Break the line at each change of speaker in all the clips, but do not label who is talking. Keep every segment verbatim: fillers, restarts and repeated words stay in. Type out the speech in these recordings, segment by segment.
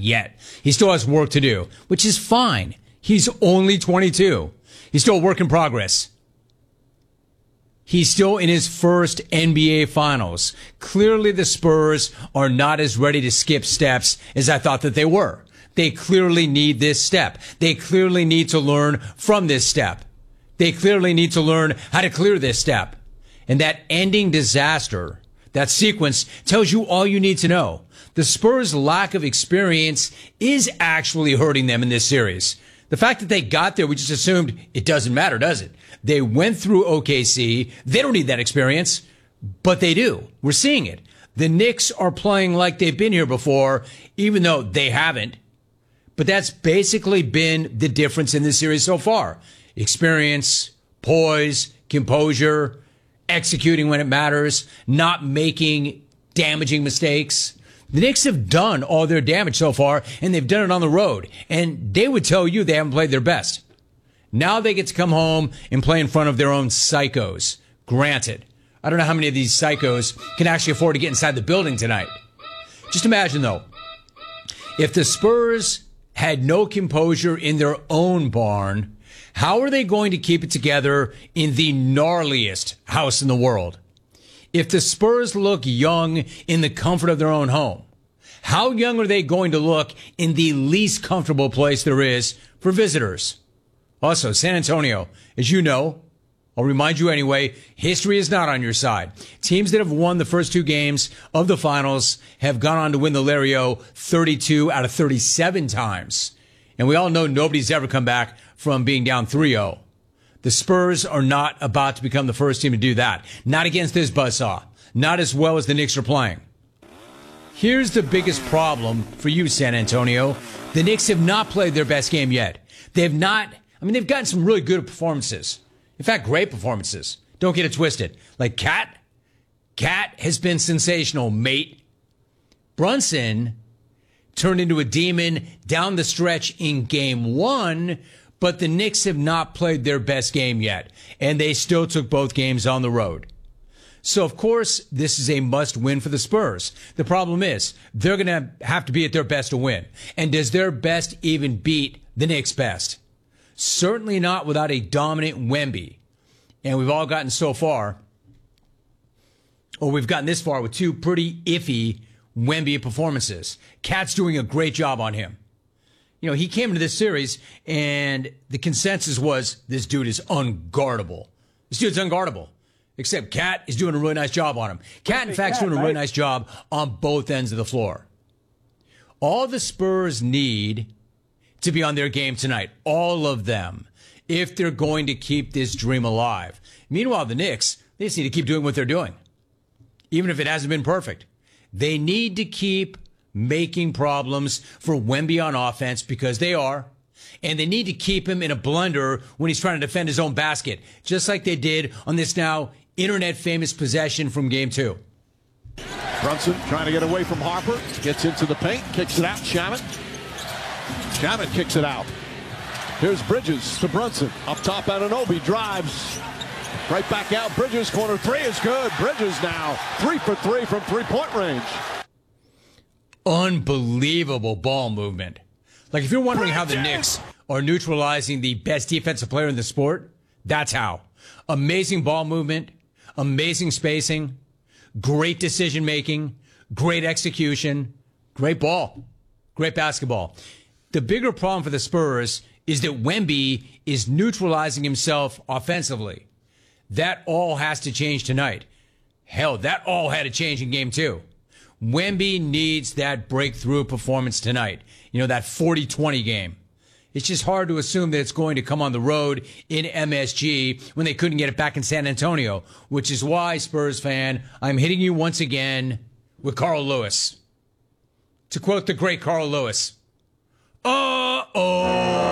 yet. He still has work to do, which is fine. He's only twenty-two. He's still a work in progress. He's still in his first N B A Finals. Clearly, the Spurs are not as ready to skip steps as I thought that they were. They clearly need this step. They clearly need to learn from this step. They clearly need to learn how to clear this step. And that ending disaster, that sequence, tells you all you need to know. The Spurs' lack of experience is actually hurting them in this series. The fact that they got there, we just assumed it doesn't matter, does it? They went through O K C. They don't need that experience, but they do. We're seeing it. The Knicks are playing like they've been here before, even though they haven't. But that's basically been the difference in this series so far. Experience, poise, composure, executing when it matters, not making damaging mistakes. The Knicks have done all their damage so far, and they've done it on the road. And they would tell you they haven't played their best. Now they get to come home and play in front of their own psychos. Granted, I don't know how many of these psychos can actually afford to get inside the building tonight. Just imagine, though, if the Spurs had no composure in their own barn, how are they going to keep it together in the gnarliest house in the world? If the Spurs look young in the comfort of their own home, how young are they going to look in the least comfortable place there is for visitors? Also, San Antonio, as you know, I'll remind you anyway, history is not on your side. Teams that have won the first two games of the finals have gone on to win the Lario thirty-two out of thirty-seven times. And we all know nobody's ever come back from being down three oh. The Spurs are not about to become the first team to do that. Not against this buzzsaw. Not as well as the Knicks are playing. Here's the biggest problem for you, San Antonio. The Knicks have not played their best game yet. They have not, I mean, they've gotten some really good performances. In fact, great performances. Don't get it twisted. Like Cat. Cat has been sensational, mate. Brunson turned into a demon down the stretch in game one, but the Knicks have not played their best game yet, and they still took both games on the road. So, of course, this is a must-win for the Spurs. The problem is, they're going to have to be at their best to win. And does their best even beat the Knicks' best? Certainly not without a dominant Wemby. And we've all gotten so far, or we've gotten this far with two pretty iffy Wemby performances. Cat's doing a great job on him. You know, he came into this series, and the consensus was, this dude is unguardable. This dude's unguardable. Except Cat is doing a really nice job on him. Cat, in fact, is doing a really nice job on both ends of the floor. All the Spurs need to be on their game tonight, all of them, if they're going to keep this dream alive. Meanwhile, the Knicks, they just need to keep doing what they're doing, even if it hasn't been perfect. They need to keep making problems for Wemby on offense, because they are. And they need to keep him in a blender when he's trying to defend his own basket, just like they did on this now internet-famous possession from game two.
Brunson trying to get away from Harper. Gets into the paint, kicks it out. Shamet. Shamet kicks it out. Here's Bridges to Brunson. Up top, Anunoby drives. Right back out. Bridges, corner three is good. Bridges now three for three from three-point range.
Unbelievable ball movement. Like, if you're wondering how the Knicks are neutralizing the best defensive player in the sport, that's how. Amazing ball movement, amazing spacing, great decision-making, great execution, great ball, great basketball. The bigger problem for the Spurs is that Wemby is neutralizing himself offensively. That all has to change tonight. Hell, that all had to change in game two. Wemby needs that breakthrough performance tonight. You know, that forty twenty game. It's just hard to assume that it's going to come on the road in M S G when they couldn't get it back in San Antonio, which is why, Spurs fan, I'm hitting you once again with Carl Lewis. To quote the great Carl Lewis, uh-oh.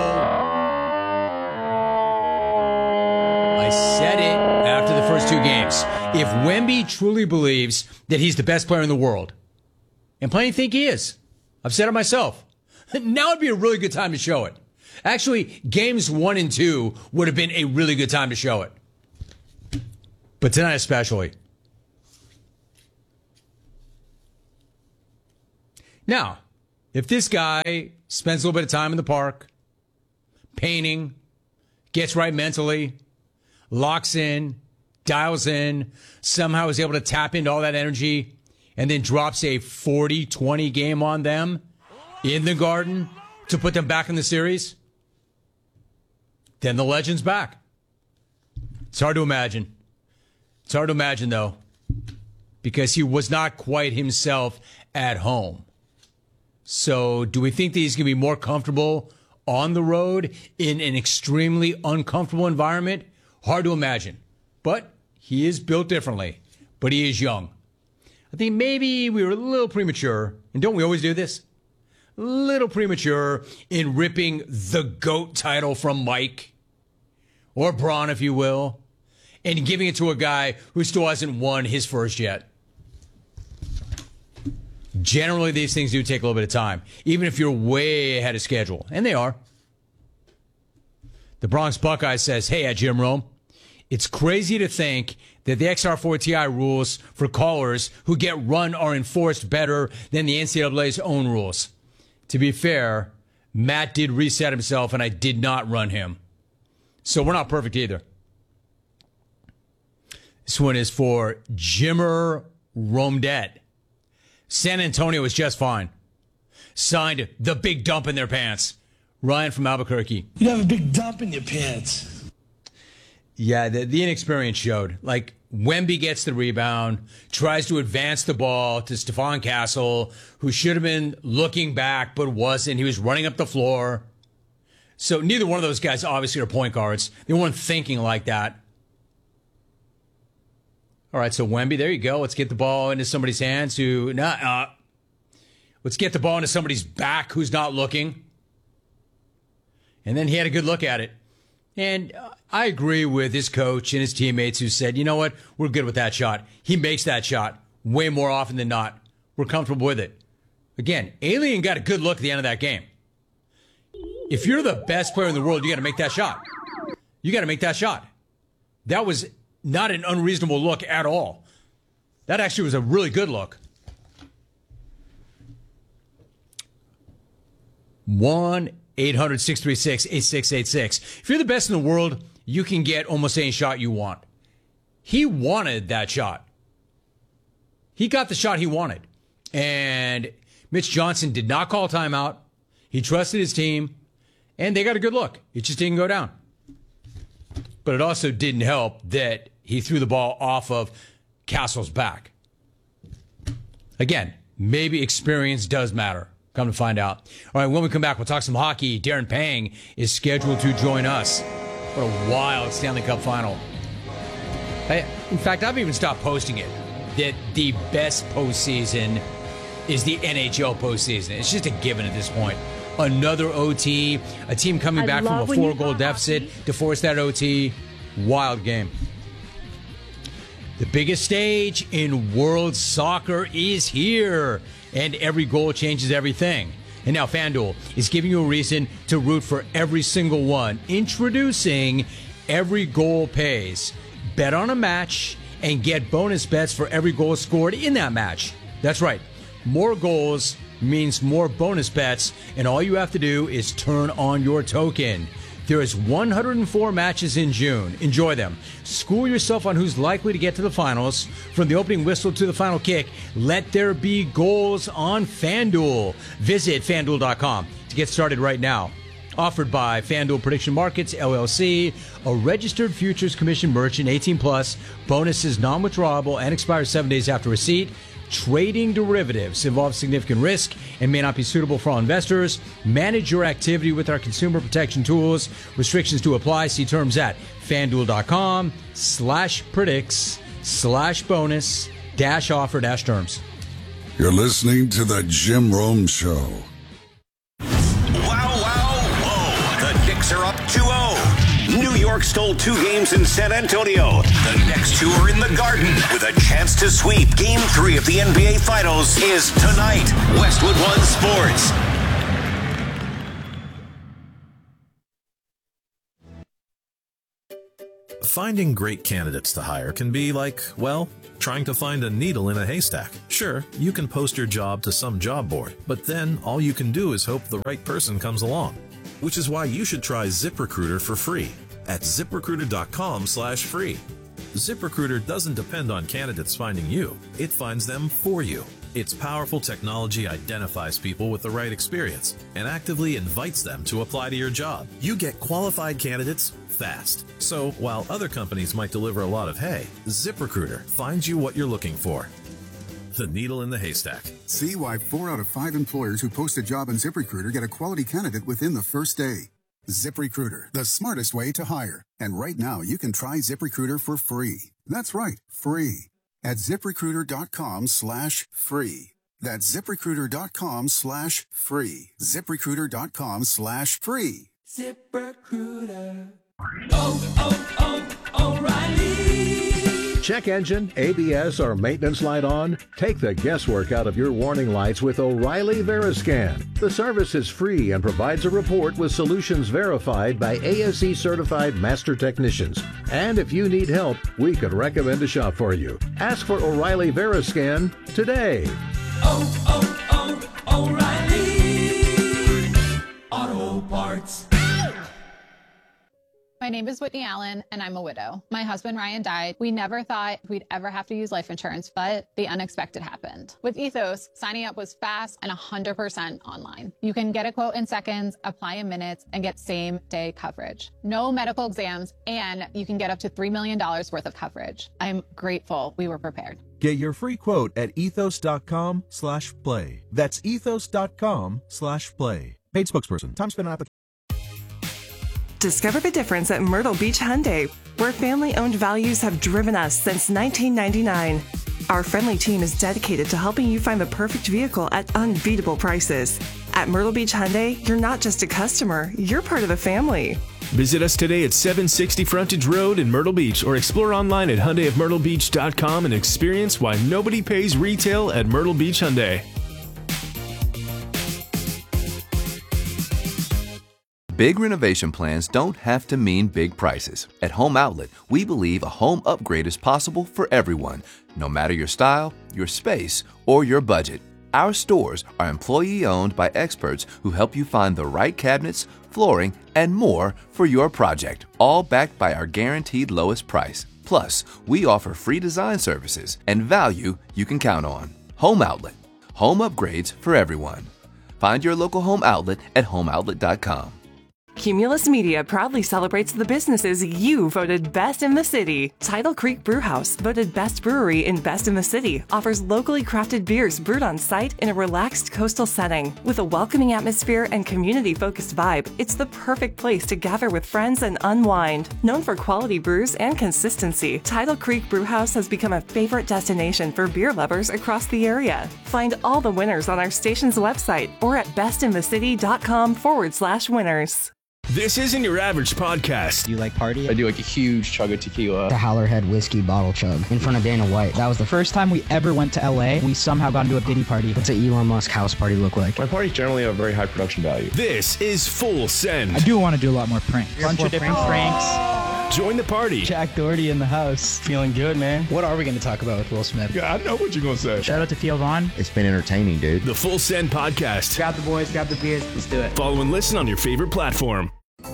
I said it after the first two games. If Wemby truly believes that he's the best player in the world, and plenty think he is, I've said it myself, now would be a really good time to show it. Actually, games one and two would have been a really good time to show it. But tonight especially. Now, If this guy spends a little bit of time in the park, painting, gets right mentally, locks in, dials in, somehow is able to tap into all that energy, and then drops a forty twenty game on them in the Garden to put them back in the series, then the legend's back. It's hard to imagine. It's hard to imagine, though, because he was not quite himself at home. So do we think that he's going to be more comfortable on the road in an extremely uncomfortable environment? Hard to imagine. But he is built differently. But he is young. I think maybe we were a little premature, and don't we always do this? A little premature in ripping the GOAT title from Mike, or Braun, if you will, and giving it to a guy who still hasn't won his first yet. Generally, these things do take a little bit of time, even if you're way ahead of schedule. And they are. The Bronx Buckeye says, hey, at Jim Rome, it's crazy to think that the X R four T I rules for callers who get run are enforced better than the N C double A's own rules. To be fair, Matt did reset himself, and I did not run him. So we're not perfect either. This one is for Jimmer Romedet. San Antonio is just fine. Signed the big dump in their pants. Ryan from Albuquerque.
You have a big dump in your pants.
Yeah, the, the inexperience showed. Like, Wemby gets the rebound, tries to advance the ball to Stephon Castle, who should have been looking back but wasn't. He was running up the floor. So neither one of those guys obviously are point guards. They weren't thinking like that. All right, so Wemby, there you go. Let's get the ball into somebody's hands who, nah, uh, let's get the ball into somebody's back who's not looking. And then he had a good look at it. And uh, I agree with his coach and his teammates who said, you know what, we're good with that shot. He makes that shot way more often than not. We're comfortable with it. Again, Alien got a good look at the end of that game. If you're the best player in the world, you got to make that shot. You got to make that shot. That was not an unreasonable look at all. That actually was a really good look. one eight hundred six three six eight six eight six. If you're the best in the world, you can get almost any shot you want. He wanted that shot. He got the shot he wanted. And Mitch Johnson did not call timeout. He trusted his team, and they got a good look. It just didn't go down. But it also didn't help that he threw the ball off of Castle's back. Again, maybe experience does matter. Come to find out. All right, when we come back, we'll talk some hockey. Darren Pang is scheduled to join us. What a wild Stanley Cup final. I, in fact, I've even stopped posting it, that the best postseason is the N H L postseason. It's just a given at this point. Another O T, a team coming I back from a four-goal deficit hockey. To force that O T. Wild game. The biggest stage in world soccer is here, and every goal changes everything. And now FanDuel is giving you a reason to root for every single one. Introducing Every Goal Pays. Bet on a match and get bonus bets for every goal scored in that match. That's right. More goals means more bonus bets, and all you have to do is turn on your token. There is one hundred four matches in June. Enjoy them. School yourself on who's likely to get to the finals. From the opening whistle to the final kick, let there be goals on FanDuel. Visit FanDuel dot com to get started right now. Offered by FanDuel Prediction Markets, L L C, a registered futures commission merchant, eighteen plus. Bonuses non-withdrawable and expire seven days after receipt. Trading derivatives involves significant risk and may not be suitable for all investors. Manage your activity with our consumer protection tools. Restrictions to apply. See terms at FanDuel.com slash predicts slash bonus dash offer dash terms.
You're listening to the Jim Rome Show.
Wow, wow, whoa. The Knicks are up two oh. New York stole two games in San Antonio. The next two are in the Garden with a chance to sweep. Game three of the N B A Finals is tonight. Westwood One Sports.
Finding great candidates to hire can be like, well, trying to find a needle in a haystack. Sure, you can post your job to some job board, but then all you can do is hope the right person comes along. Which is why you should try ZipRecruiter for free at ZipRecruiter.com slash free. ZipRecruiter doesn't depend on candidates finding you. It finds them for you. Its powerful technology identifies people with the right experience and actively invites them to apply to your job. You get qualified candidates fast. So while other companies might deliver a lot of hay, ZipRecruiter finds you what you're looking for. The needle in the haystack.
See why four out of five employers who post a job on ZipRecruiter get a quality candidate within the first day. ZipRecruiter, the smartest way to hire. And right now, you can try ZipRecruiter for free. That's right, free. At ZipRecruiter.com slash free. That's ZipRecruiter.com slash free. ZipRecruiter.com slash free.
ZipRecruiter. Oh, oh, oh, O'Reilly.
Check engine, A B S, or maintenance light on? Take the guesswork out of your warning lights with O'Reilly Veriscan. The service is free and provides a report with solutions verified by A S E certified master technicians. And if you need help, we could recommend a shop for you. Ask for O'Reilly Veriscan today.
Oh, oh, oh, O'Reilly Auto Parts.
My name is Whitney Allen, and I'm a widow. My husband, Ryan, died. We never thought we'd ever have to use life insurance, but the unexpected happened. With Ethos, signing up was fast and one hundred percent online. You can get a quote in seconds, apply in minutes, and get same-day coverage. No medical exams, and you can get up to three million dollars worth of coverage. I'm grateful we were prepared.
Get your free quote at ethos.com slash play. That's ethos.com slash play. Paid spokesperson. Time spent on application.
Discover the difference at Myrtle Beach Hyundai, where family-owned values have driven us since nineteen ninety-nine. Our friendly team is dedicated to helping you find the perfect vehicle at unbeatable prices. At Myrtle Beach Hyundai, you're not just a customer, you're part of the family.
Visit us today at seven sixty Frontage Road in Myrtle Beach, or explore online at Hyundai of Myrtle Beach dot com and experience why nobody pays retail at Myrtle Beach Hyundai.
Big renovation plans don't have to mean big prices. At Home Outlet, we believe a home upgrade is possible for everyone, no matter your style, your space, or your budget. Our stores are employee-owned by experts who help you find the right cabinets, flooring, and more for your project, all backed by our guaranteed lowest price. Plus, we offer free design services and value you can count on. Home Outlet. Home upgrades for everyone. Find your local Home Outlet at home outlet dot com.
Cumulus Media proudly celebrates the businesses you voted best in the city. Tidal Creek Brewhouse, voted best brewery in best in the city, offers locally crafted beers brewed on site in a relaxed coastal setting. With a welcoming atmosphere and community-focused vibe, it's the perfect place to gather with friends and unwind. Known for quality brews and consistency, Tidal Creek Brewhouse has become a favorite destination for beer lovers across the area. Find all the winners on our station's website or at bestinthecity.com forward slash winners.
This isn't your average podcast.
Do you like party?
I do like a huge chug of tequila.
The Howlerhead whiskey bottle chug in front of Dana White. That was the first time we ever went to L A. We somehow got into a Diddy party. What's an Elon Musk house party look like?
My parties generally have very high production value.
This is Full Send.
I do want to do a lot more pranks. Bunch of different pranks.
Join the party.
Jack Doherty in the house.
Feeling good, man. What are we going to talk about with Will Smith?
Yeah, I know what you're going to say.
Shout out to Theo Vaughn.
It's been entertaining, dude.
The Full Send Podcast.
Grab the boys, grab the beers. Let's do it.
Follow and listen on your favorite platform.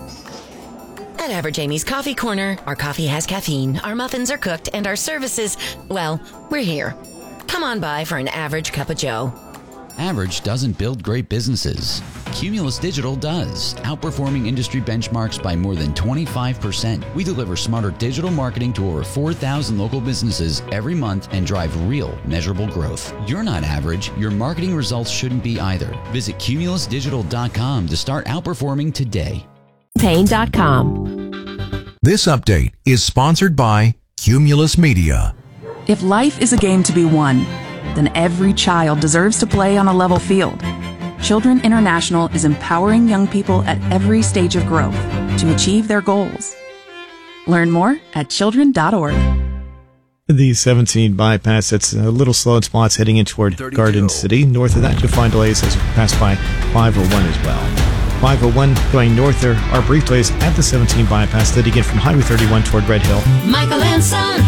At Average Amy's Coffee Corner, our coffee has caffeine, our muffins are cooked, and our services, well, we're here. Come on by for an average cup of joe.
Average doesn't build great businesses. Cumulus Digital does, outperforming industry benchmarks by more than twenty-five percent. We deliver smarter digital marketing to over four thousand local businesses every month and drive real, measurable growth. You're not average. Your marketing results shouldn't be either. Visit cumulus digital dot com to start outperforming today.
Pain dot com.
This update is sponsored by Cumulus Media.
If life is a game to be won, then every child deserves to play on a level field. Children International is empowering young people at every stage of growth to achieve their goals. Learn more at children dot org.
The seventeen bypass, it's a little slow in spots heading in toward Garden City. North of that, you'll find delays as you pass by five oh one as well. five oh one going north, there are brief delays at the seventeen bypass, then again from Highway thirty-one toward Red Hill.
Michael and Son.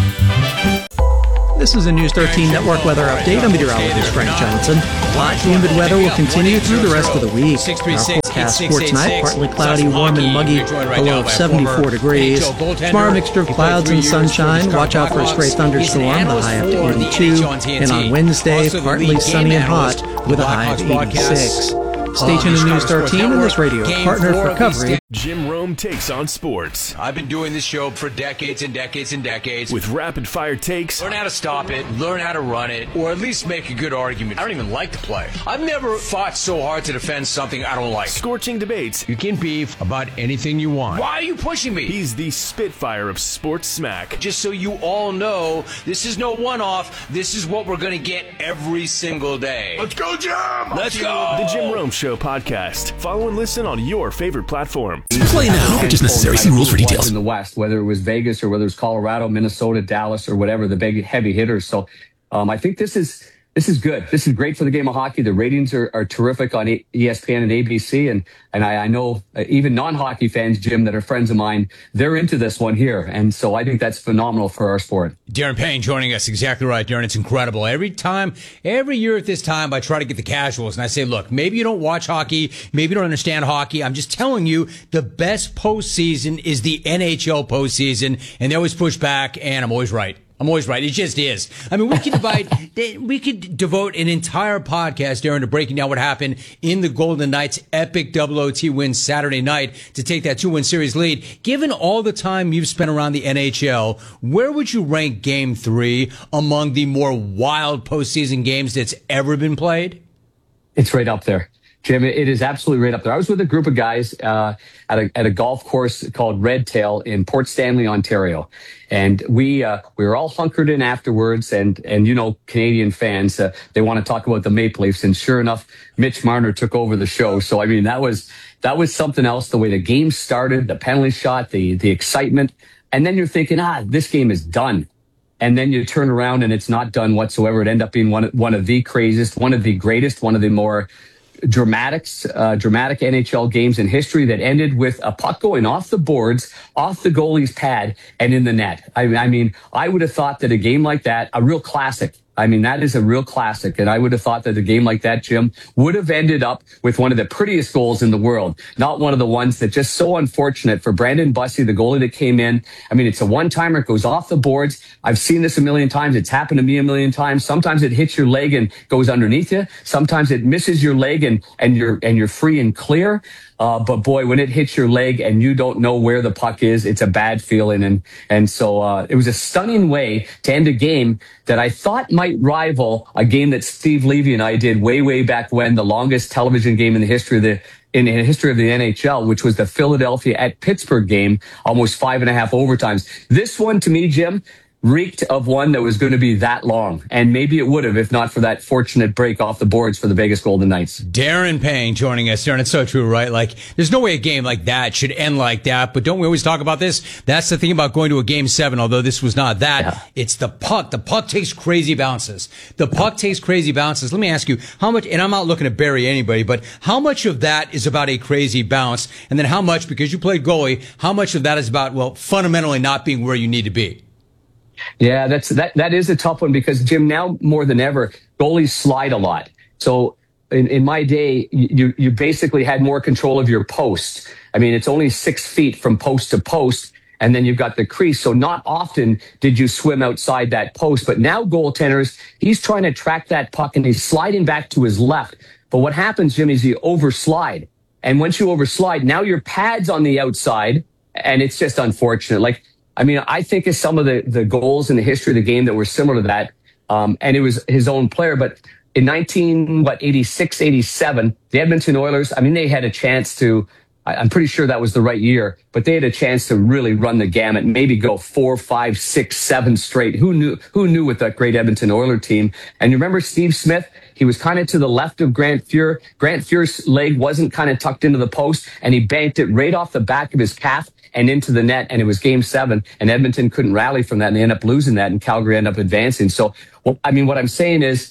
This is a News thirteen Network weather update. I'm meteorologist Frank Johnson. Hot, humid weather will continue through the rest of the week. Our forecast for tonight, partly cloudy, warm and muggy, a low of seventy-four degrees. Tomorrow, mixture of clouds and sunshine. Watch out for a stray thunderstorm, the high up to eighty-two. And on Wednesday, partly sunny and hot with a high of eighty-six. Stay tuned to News thirteen and this radio partner for coverage.
Jim Rome takes on sports.
I've been doing this show for decades and decades and decades.
With rapid fire takes.
Learn how to stop it, learn how to run it, or at least make a good argument. I don't even like to play. I've never fought so hard to defend something I don't like.
Scorching debates.
You can beef about anything you want. Why are you pushing me?
He's the Spitfire of sports smack.
Just so you all know, this is no one-off. This is what we're going to get every single day.
Let's go, Jim!
Let's go!
The Jim Rome Show podcast. Follow and listen on your favorite platform.
Play now. Purchase necessary. See rules for details.
In the West, whether it was Vegas or whether it was Colorado, Minnesota, Dallas, or whatever, the big heavy hitters. So um, I think this is this is good. This is great for the game of hockey. The ratings are, are terrific on E S P N and A B C. And and I, I know uh, even non-hockey fans, Jim, that are friends of mine, they're into this one here. And so I think that's phenomenal for our sport.
Darren Payne joining us. Exactly right, Darren. It's incredible. Every time, every year at this time, I try to get the casuals and I say, look, maybe you don't watch hockey. Maybe you don't understand hockey. I'm just telling you the best postseason is the N H L postseason. And they always push back and I'm always right. I'm always right. It just is. I mean, we could divide, we could devote an entire podcast, Darren, to breaking down what happened in the Golden Knights' epic double O T win Saturday night to take that two-win series lead. Given all the time you've spent around the N H L, where would you rank Game Three among the more wild postseason games that's ever been played?
It's right up there, Jim. It is absolutely right up there. I was with a group of guys uh, at a at a golf course called Red Tail in Port Stanley, Ontario. And we uh, we were all hunkered in afterwards, and and you know, Canadian fans, uh, they want to talk about the Maple Leafs, and sure enough, Mitch Marner took over the show. So I mean, that was that was something else. The way the game started, the penalty shot, the the excitement, and then you're thinking, ah, this game is done, and then you turn around and it's not done whatsoever. It ended up being one one of the craziest, one of the greatest, one of the more dramatics, uh, dramatic N H L games in history that ended with a puck going off the boards, off the goalie's pad, and in the net. I, I mean, I would have thought that a game like that, a real classic, I mean, that is a real classic. And I would have thought that a game like that, Jim, would have ended up with one of the prettiest goals in the world, not one of the ones that just so unfortunate for Brandon Bussey, the goalie that came in. I mean, it's a one-timer. It goes off the boards. I've seen this a million times. It's happened to me a million times. Sometimes it hits your leg and goes underneath you. Sometimes it misses your leg and, and you're, and you're free and clear. Uh, but boy, when it hits your leg and you don't know where the puck is, it's a bad feeling. And, and so, uh, it was a stunning way to end a game that I thought might rival a game that Steve Levy and I did way, way back when, the longest television game in the history of the, in the history of the N H L, which was the Philadelphia at Pittsburgh game, almost five and a half overtimes. This one to me, Jim, reeked of one that was going to be that long. And maybe it would have, if not for that fortunate break off the boards for the Vegas Golden Knights.
Darren Payne joining us. Darren, it's so true, right? Like, there's no way a game like that should end like that. But don't we always talk about this? That's the thing about going to a game seven, although this was not that. Yeah. It's the puck. The puck takes crazy bounces. The puck takes crazy bounces. Let me ask you, how much, and I'm not looking to bury anybody, but how much of that is about a crazy bounce? And then how much, because you played goalie, how much of that is about, well, fundamentally not being where you need to be?
Yeah, that's that. That is a tough one because, Jim, now more than ever, goalies slide a lot. So in, in my day, you you basically had more control of your post. I mean, it's only six feet from post to post, and then you've got the crease. So not often did you swim outside that post. But now goaltenders, he's trying to track that puck, and he's sliding back to his left. But what happens, Jim, is you overslide. And once you overslide, now your pad's on the outside, and it's just unfortunate. Like, I mean, I think of some of the, the goals in the history of the game that were similar to that. Um, and it was his own player. But in nineteen, what, eighty-six, eighty-seven, the Edmonton Oilers, I mean, they had a chance to, I'm pretty sure that was the right year, but they had a chance to really run the gamut, maybe go four, five, six, seven straight. Who knew, who knew with that great Edmonton Oilers team? And you remember Steve Smith? He was kind of to the left of Grant Fuhr. Grant Fuhr's leg wasn't kind of tucked into the post, and he banked it right off the back of his calf and into the net, and it was game seven, and Edmonton couldn't rally from that, and they ended up losing that, and Calgary ended up advancing. So, well, I mean, what I'm saying is,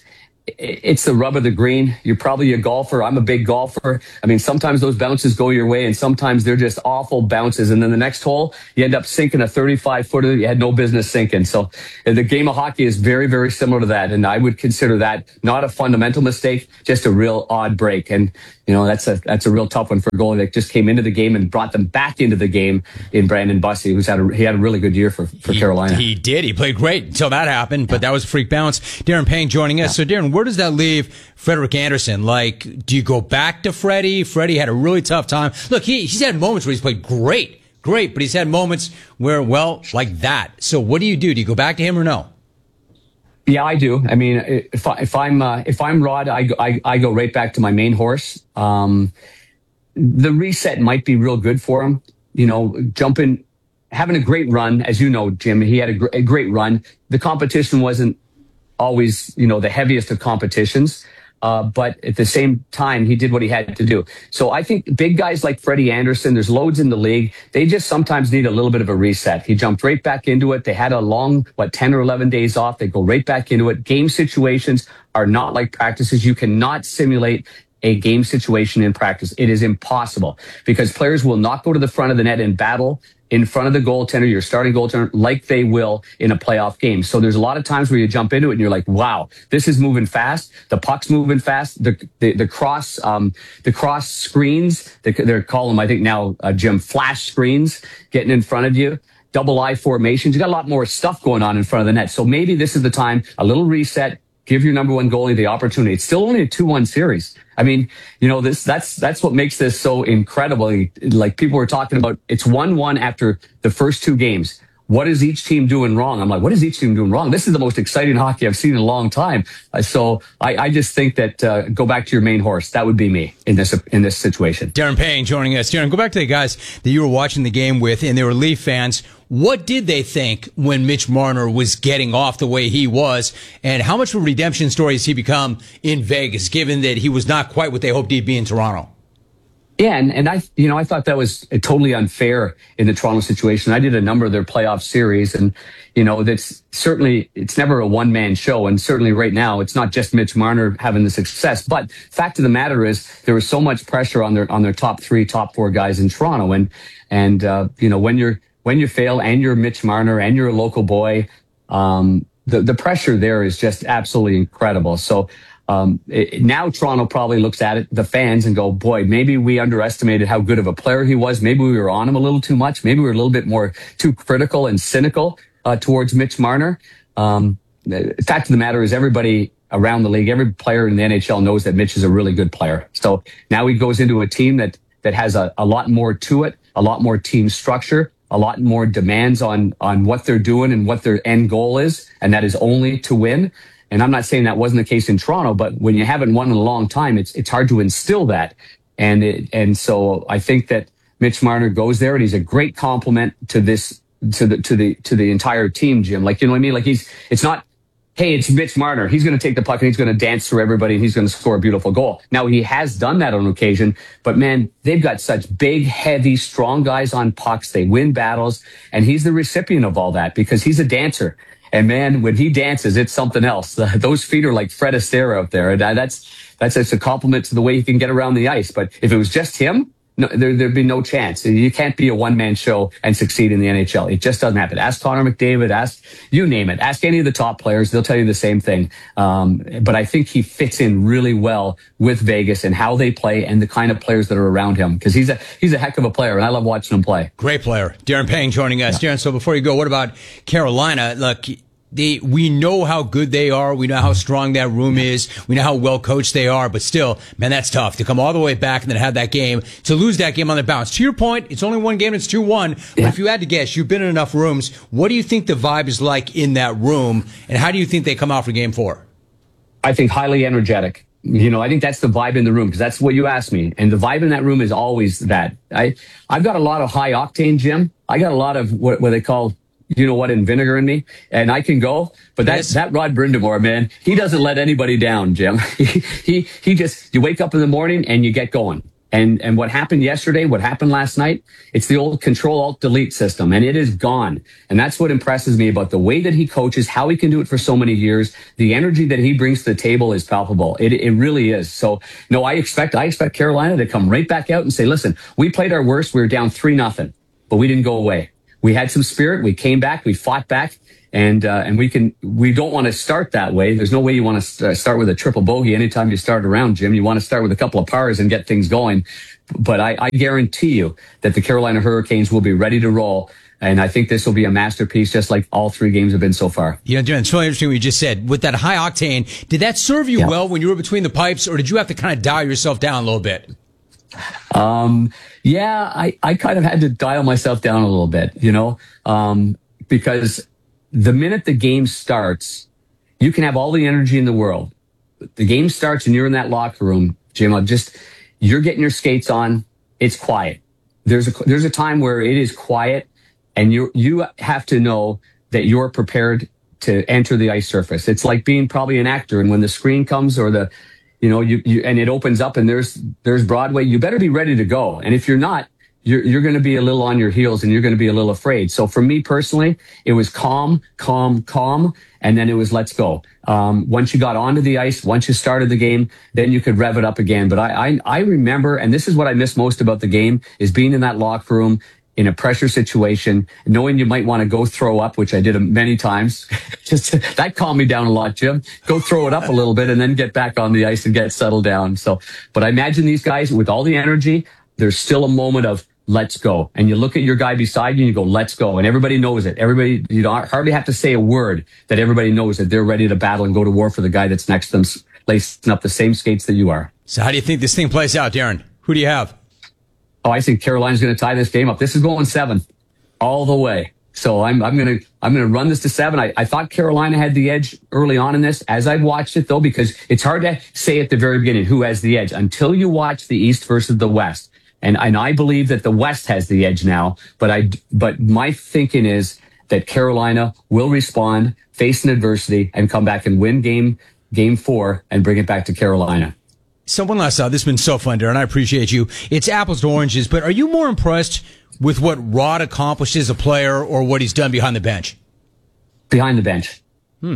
it's the rub of the green. You're probably a golfer. I'm a big golfer. I mean, sometimes those bounces go your way, and sometimes they're just awful bounces. And then the next hole, you end up sinking a thirty-five footer you had no business sinking. So the game of hockey is very, very similar to that. And I would consider that not a fundamental mistake, just a real odd break. And, you know, that's a that's a real tough one for a goalie that just came into the game and brought them back into the game in Brandon Bussey, who's had a, he had a really good year for, for
he,
Carolina.
He did. He played great until that happened, but that was a freak bounce. Darren Payne joining us. So, Darren, where does that leave Frederik Andersen? Like, do you go back to Freddie? Freddie had a really tough time. Look, he, he's had moments where he's played great, great, but he's had moments where, well, like that. So what do you do? Do you go back to him or no?
Yeah, I do. I mean, if, I, if I'm uh, if I'm Rod, I, go- I I go right back to my main horse. Um, the reset might be real good for him. You know, jumping, having a great run, as you know, Jim. He had a, gr- a great run. The competition wasn't always, you know, the heaviest of competitions. Uh, but at the same time, he did what he had to do. So I think big guys like Freddie Andersen, there's loads in the league. They just sometimes need a little bit of a reset. He jumped right back into it. They had a long, what, ten or eleven days off. They go right back into it. Game situations are not like practices. You cannot simulate a game situation in practice. It is impossible because players will not go to the front of the net and battle in front of the goaltender, your starting goaltender, like they will in a playoff game. So there's a lot of times where you jump into it and you're like, wow, this is moving fast. The puck's moving fast. The the, the cross um, the cross screens, they, they're calling them, I think now, uh, Jim, flash screens getting in front of you. Double I formations. You got a lot more stuff going on in front of the net. So maybe this is the time, a little reset, give your number one goalie the opportunity. It's still only a two one series. I mean, you know, this that's that's what makes this so incredible. Like people were talking about, it's one one after the first two games. What is each team doing wrong? I'm like, what is each team doing wrong? This is the most exciting hockey I've seen in a long time. Uh, so I, I just think that uh, go back to your main horse. That would be me in this in this situation.
Darren Payne joining us. Darren, go back to the guys that you were watching the game with, and they were Leaf fans. What did they think when Mitch Marner was getting off the way he was, and how much of a redemption story has he become in Vegas, given that he was not quite what they hoped he'd be in Toronto?
Yeah, and, and I, you know, I thought that was totally unfair in the Toronto situation. I did a number of their playoff series, and you know, that's certainly, it's never a one man show, and certainly right now it's not just Mitch Marner having the success. But fact of the matter is, there was so much pressure on their on their top three, top four guys in Toronto, and and uh, you know, when you're when you fail and you're Mitch Marner and you're a local boy, um, the the pressure there is just absolutely incredible. So. Um, it, now Toronto probably looks at it, the fans, and go, boy, maybe we underestimated how good of a player he was. Maybe we were on him a little too much. Maybe we were a little bit more too critical and cynical uh, towards Mitch Marner. Um, the fact of the matter is everybody around the league, every player in the N H L knows that Mitch is a really good player. So now he goes into a team that, that has a, a lot more to it, a lot more team structure, a lot more demands on, on what they're doing and what their end goal is, and that is only to win. And I'm not saying that wasn't the case in Toronto, but when you haven't won in a long time, it's it's hard to instill that. And it, and so I think that Mitch Marner goes there, and he's a great compliment to this to the to the to the entire team, Jim. Like, you know what I mean? Like, he's it's not, hey, it's Mitch Marner. He's going to take the puck and he's going to dance through everybody and he's going to score a beautiful goal. Now, he has done that on occasion, but man, they've got such big, heavy, strong guys on pucks. They win battles, and he's the recipient of all that because he's a dancer. And man, when he dances, it's something else. Uh, those feet are like Fred Astaire out there. And that's, that's just a compliment to the way he can get around the ice. But if it was just him, no, there, there'd be no chance. You can't be a one-man show and succeed in the N H L. It just doesn't happen. Ask Connor McDavid, ask, you name it. Ask any of the top players. They'll tell you the same thing. Um, but I think he fits in really well with Vegas and how they play and the kind of players that are around him. Because he's a, he's a heck of a player, and I love watching him play.
Great player. Darren Payne joining us. Yeah. Darren, so before you go, what about Carolina? Look, They, we know how good they are. We know how strong that room is. We know how well coached they are. But still, man, that's tough to come all the way back and then have that game, to lose that game on the bounce. To your point, it's only one game. It's two one. But yeah. If you had to guess, you've been in enough rooms. What do you think the vibe is like in that room? And how do you think they come out for game four?
I think highly energetic. You know, I think that's the vibe in the room, because that's what you asked me. And the vibe in that room is always that. I, I've got a lot of high octane, Jim. I got a lot of what, what they call, you know what, in vinegar in me, and I can go. But that's yes. that Rod Brindamore, man. He doesn't let anybody down, Jim. he, he, he just, you wake up in the morning and you get going. And and what happened yesterday, what happened last night, it's the old control alt delete system, and it is gone. And that's what impresses me about the way that he coaches, how he can do it for so many years. The energy that he brings to the table is palpable. It it really is. So no, I expect I expect Carolina to come right back out and say, listen, we played our worst. We were down three nothing, but we didn't go away. We had some spirit. We came back. We fought back. And, uh, and we can, we don't want to start that way. There's no way you want to start with a triple bogey anytime you start around, Jim. You want to start with a couple of pars and get things going. But I, I guarantee you that the Carolina Hurricanes will be ready to roll. And I think this will be a masterpiece, just like all three games have been so far.
You know, Darren, it's really interesting what you just said. With that high octane, did that serve you
yeah.
well when you were between the pipes, or did you have to kind of dial yourself down a little bit?
Um, yeah, I, I kind of had to dial myself down a little bit, you know, um, because the minute the game starts, you can have all the energy in the world. The game starts and you're in that locker room, Jim, I'm just, you're getting your skates on. It's quiet. There's a, there's a time where it is quiet and you, you have to know that you're prepared to enter the ice surface. It's like being probably an actor. And when the screen comes or the, you know, you, you, and it opens up and there's, there's Broadway, you better be ready to go. And if you're not, you're, you're going to be a little on your heels and you're going to be a little afraid. So for me personally, it was calm, calm, calm. And then it was, let's go. Um, once you got onto the ice, once you started the game, then you could rev it up again. But I, I, I remember, and this is what I miss most about the game, is being in that locker room in a pressure situation, knowing you might want to go throw up, which I did many times. Just that calmed me down a lot, Jim. Go throw it up a little bit and then get back on the ice and get settled down. So, but I imagine these guys with all the energy, there's still a moment of let's go. And you look at your guy beside you and you go, let's go. And everybody knows it. Everybody, you don't hardly have to say a word that everybody knows that they're ready to battle and go to war for the guy that's next to them, lacing up the same skates that you are.
So how do you think this thing plays out, Darren? Who do you have?
Oh, I think Carolina's going to tie this game up. This is going seven all the way. So I'm, I'm going to, I'm going to run this to seven. I, I thought Carolina had the edge early on in this as I watched it though, because it's hard to say at the very beginning who has the edge until you watch the East versus the West. And, and I believe that the West has the edge now, but I, but my thinking is that Carolina will respond, face an adversity and come back and win game, game four and bring it back to Carolina.
Someone last out. This has been so fun, Darren. I appreciate you. It's apples to oranges, but are you more impressed with what Rod accomplished as a player or what he's done behind the bench?
Behind the bench.
Hmm.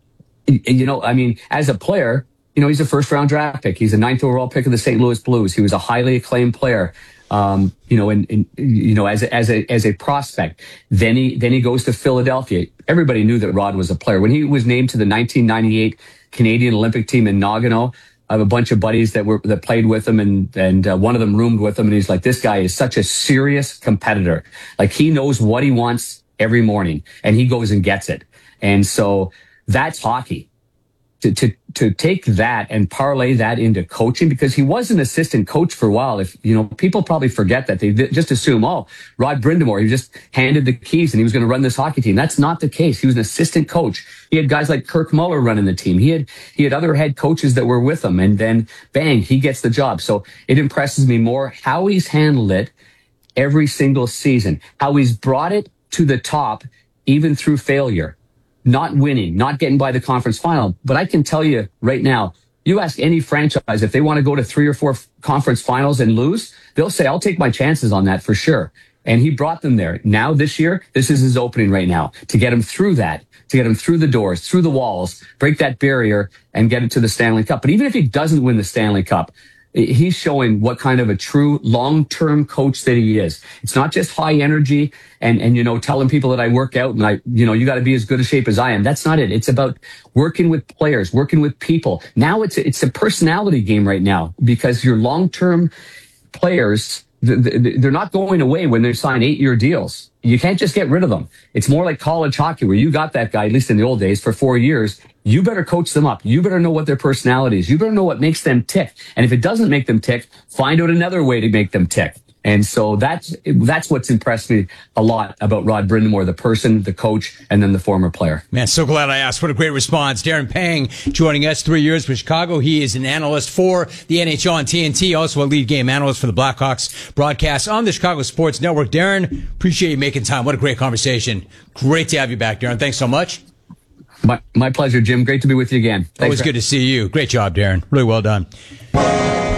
You know, I mean, as a player, you know, he's a first round draft pick. He's a ninth overall pick of the Saint Louis Blues. He was a highly acclaimed player. Um, you know, and, and you know, as a, as a as a prospect. Then he then he goes to Philadelphia. Everybody knew that Rod was a player. When he was named to the nineteen ninety-eight Canadian Olympic team in Nagano, I have a bunch of buddies that were that played with him, and and uh, one of them roomed with him, and he's like, this guy is such a serious competitor. Like he knows what he wants every morning, and he goes and gets it. And so that's hockey. To, to, to take that and parlay that into coaching, because he was an assistant coach for a while. If, you know, people probably forget that. They just assume, oh, Rod Brind'Amour, he just handed the keys and he was going to run this hockey team. That's not the case. He was an assistant coach. He had guys like Kirk Muller running the team. He had, he had other head coaches that were with him, and then bang, he gets the job. So it impresses me more how he's handled it every single season, how he's brought it to the top, even through failure. Not winning, not getting by the conference final. But I can tell you right now, you ask any franchise if they want to go to three or four conference finals and lose, they'll say, I'll take my chances on that for sure. And he brought them there. Now this year, this is his opening right now to get him through that, to get him through the doors, through the walls, break that barrier and get it to the Stanley Cup. But even if he doesn't win the Stanley Cup, he's showing what kind of a true long-term coach that he is. It's not just high energy and, and, you know, telling people that I work out and I, you know, you got to be as good a shape as I am. That's not it. It's about working with players, working with people. Now it's, it's a personality game right now, because your long-term players, they're not going away when they sign eight-year deals. You can't just get rid of them. It's more like college hockey where you got that guy, at least in the old days, for four years. You better coach them up. You better know what their personality is. You better know what makes them tick. And if it doesn't make them tick, find out another way to make them tick. And so that's that's what's impressed me a lot about Rod Brind'Amour, the person, the coach, and then the former player.
Man, so glad I asked. What a great response. Darren Pang joining us, three years with Chicago. He is an analyst for the N H L and T N T, also a lead game analyst for the Blackhawks broadcast on the Chicago Sports Network. Darren, appreciate you making time. What a great conversation. Great to have you back, Darren. Thanks so much.
My, my pleasure, Jim. Great to be with you again. Thanks.
Always good to see you. Great job, Darren. Really well done.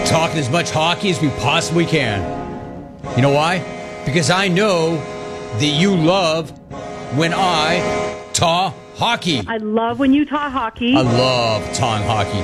talking as much hockey as we possibly can. You know why? Because I know that you love when I talk hockey.
I love when you talk hockey.
I love talking hockey.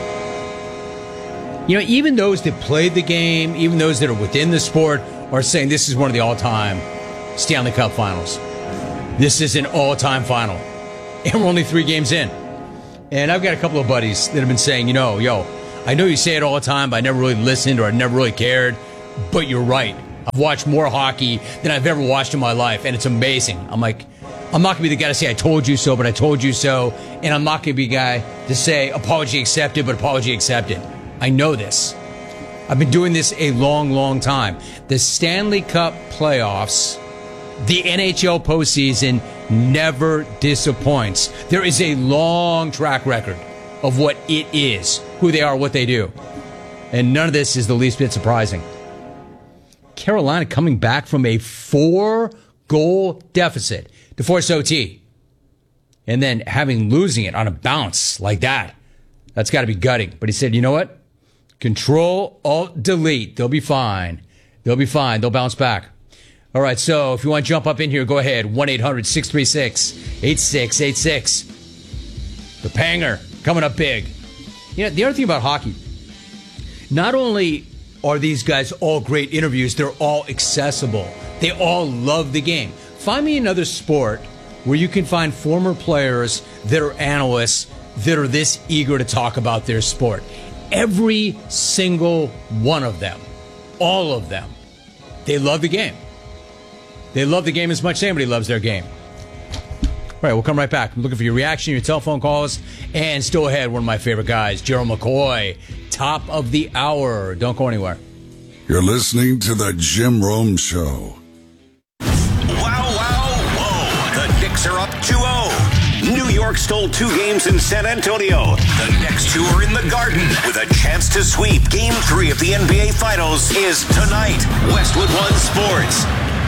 You know, even those that played the game, even those that are within the sport, are saying this is one of the all-time Stanley Cup finals. This is an all-time final. And we're only three games in. And I've got a couple of buddies that have been saying, you know, yo, I know you say it all the time, but I never really listened or I never really cared. But you're right. I've watched more hockey than I've ever watched in my life, and it's amazing. I'm like, I'm not going to be the guy to say I told you so, but I told you so. And I'm not going to be the guy to say apology accepted, but apology accepted. I know this. I've been doing this a long, long time. The Stanley Cup playoffs, the N H L postseason never disappoints. There is a long track record of what it is, who they are, what they do. And none of this is the least bit surprising. Carolina coming back from a four-goal deficit to force O T. And then having losing it on a bounce like that. That's got to be gutting. But he said, you know what? Control, Alt, Delete. They'll be fine. They'll be fine. They'll bounce back. All right, so if you want to jump up in here, go ahead. one eight hundred six three six eight six eight six. The Panger coming up big. You know, the other thing about hockey, not only are these guys all great interviews, they're all accessible. They all love the game. Find me another sport where you can find former players that are analysts that are this eager to talk about their sport. Every single one of them, all of them, they love the game. They love the game as much as anybody loves their game. All right, we'll come right back. I'm looking for your reaction, your telephone calls, and still ahead, one of my favorite guys, Gerald McCoy, top of the hour. Don't go anywhere.
You're listening to the Jim Rome Show.
Wow, wow, whoa. The Knicks are up two oh. New York stole two games in San Antonio. The next two are in the Garden with a chance to sweep. Game three of the N B A Finals is tonight. Westwood One Sports.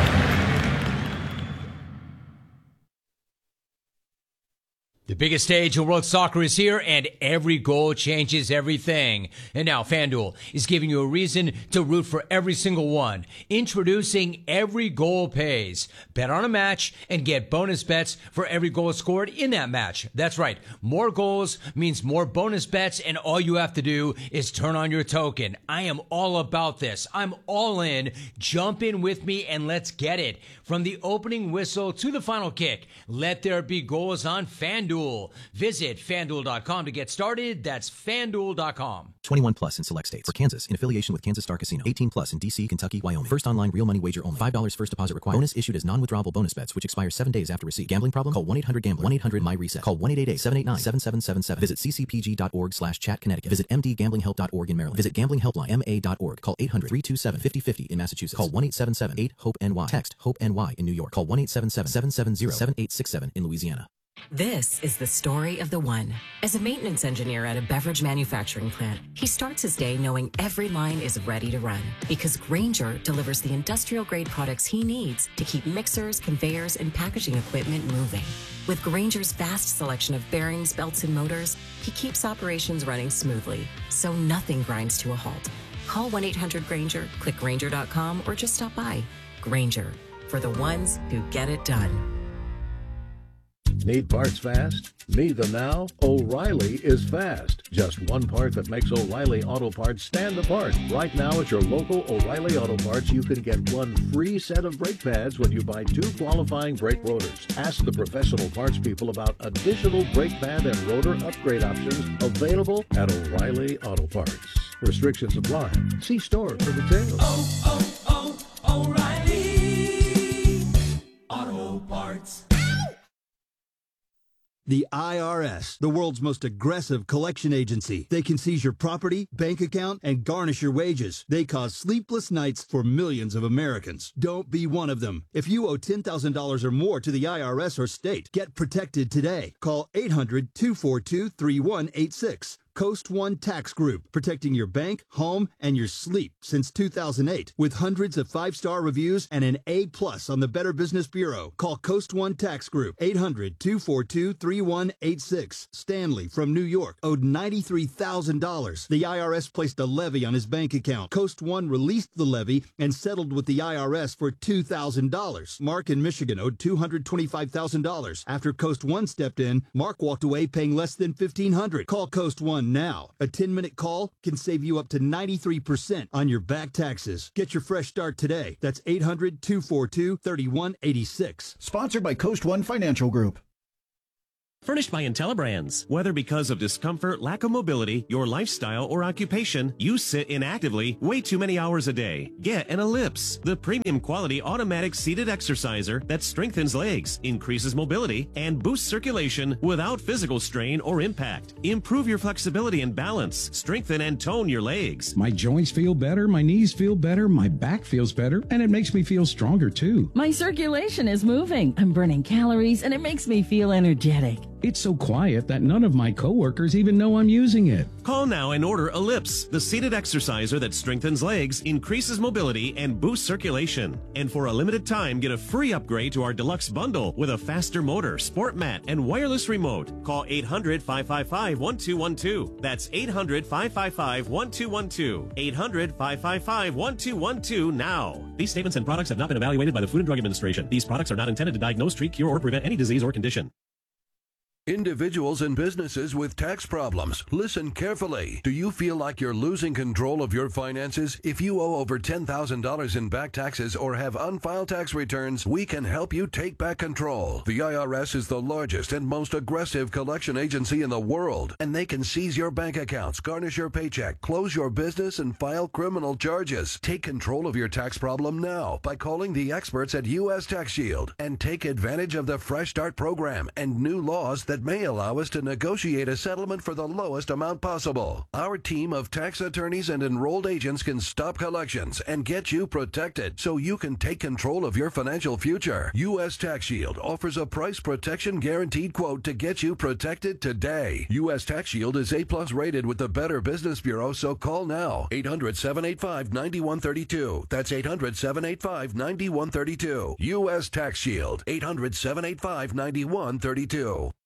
The biggest stage in world soccer is here, and every goal changes everything. And now FanDuel is giving you a reason to root for every single one. Introducing Every Goal Pays. Bet on a match and get bonus bets for every goal scored in that match. That's right. More goals means more bonus bets, and all you have to do is turn on your token. I am all about this. I'm all in. Jump in with me and let's get it. From the opening whistle to the final kick, let there be goals on FanDuel. Visit FanDuel dot com to get started. That's FanDuel dot com.
twenty-one plus in select states. For Kansas, in affiliation with Kansas Star Casino. eighteen plus in D C, Kentucky, Wyoming. First online real money wager only. five dollars first deposit required. Bonus issued as non-withdrawable bonus bets, which expire seven days after receipt. Gambling problem? Call one eight hundred gambler. one eight hundred my reset. Call one eight eight eight seven eight nine seven seven seven seven. Visit c c p g dot org slash chat Connecticut. Visit m d gambling help dot org in Maryland. Visit gambling helpline m a dot org. Call eight hundred three two seven five zero five zero in Massachusetts. Call one eight seven seven eight hope N Y. Text HOPE N Y in New York. Call one eight seven seven seven seven zero seven eight six seven in Louisiana.
This is the story of the one. As a maintenance engineer at a beverage manufacturing plant, he starts his day knowing every line is ready to run because Grainger delivers the industrial-grade products he needs to keep mixers, conveyors, and packaging equipment moving. With Grainger's vast selection of bearings, belts, and motors, he keeps operations running smoothly, so nothing grinds to a halt. Call one eight hundred Grainger, click Grainger dot com, or just stop by. Grainger, for the ones who get it done.
Need parts fast? Need them now? O'Reilly is fast. Just one part that makes O'Reilly Auto Parts stand apart. Right now at your local O'Reilly Auto Parts, you can get one free set of brake pads when you buy two qualifying brake rotors. Ask the professional parts people about additional brake pad and rotor upgrade options available at O'Reilly Auto Parts. Restrictions apply. See store for details.
Oh, oh, oh, O'Reilly Auto Parts.
The I R S, the world's most aggressive collection agency. They can seize your property, bank account, and garnish your wages. They cause sleepless nights for millions of Americans. Don't be one of them. If you owe ten thousand dollars or more to the I R S or state, get protected today. Call eight hundred two four two three one eight six. Coast One Tax Group, protecting your bank, home, and your sleep since two thousand eight. With hundreds of five-star reviews and an A plus on the Better Business Bureau. Call Coast One Tax Group, eight hundred, two four two, three one eight six. Stanley from New York owed ninety-three thousand dollars. The I R S placed a levy on his bank account. Coast One released the levy and settled with the I R S for two thousand dollars. Mark in Michigan owed two hundred twenty-five thousand dollars. After Coast One stepped in, Mark walked away paying less than fifteen hundred dollars. Call Coast One now. A ten-minute call can save you up to ninety-three percent on your back taxes. Get your fresh start today. That's eight hundred, two four two, three one eight six.
Sponsored by Coast One Financial Group.
Furnished by IntelliBrands. Whether because of discomfort, lack of mobility, your lifestyle, or occupation, you sit inactively way too many hours a day. Get an Ellipse, the premium quality automatic seated exerciser that strengthens legs, increases mobility, and boosts circulation without physical strain or impact. Improve your flexibility and balance. Strengthen and tone your legs.
My joints feel better, my knees feel better, my back feels better, and it makes me feel stronger too.
My circulation is moving. I'm burning calories, and it makes me feel energetic.
It's so quiet that none of my coworkers even know I'm using it.
Call now and order Ellipse, the seated exerciser that strengthens legs, increases mobility, and boosts circulation. And for a limited time, get a free upgrade to our deluxe bundle with a faster motor, sport mat, and wireless remote. Call eight hundred, five five five, one two one two. That's eight hundred, five five five, one two one two. eight hundred, five five five, one two one two now. These statements and products have not been evaluated by the Food and Drug Administration. These products are not intended to diagnose, treat, cure, or prevent any disease or condition.
Individuals and businesses with tax problems, listen carefully. Do you feel like you're losing control of your finances? If you owe over ten thousand dollars in back taxes or have unfiled tax returns, we can help you take back control. The I R S is the largest and most aggressive collection agency in the world, and they can seize your bank accounts, garnish your paycheck, close your business, and file criminal charges. Take control of your tax problem now by calling the experts at U S Tax Shield and take advantage of the Fresh Start program and new laws that that may allow us to negotiate a settlement for the lowest amount possible. Our team of tax attorneys and enrolled agents can stop collections and get you protected so you can take control of your financial future. U S Tax Shield offers a price protection guaranteed quote to get you protected today. U S Tax Shield is A plus rated with the Better Business Bureau, so call now. eight hundred, seven eight five, nine one three two. That's eight hundred, seven eight five, nine one three two. U S Tax Shield. eight hundred, seven eight five, nine one three two.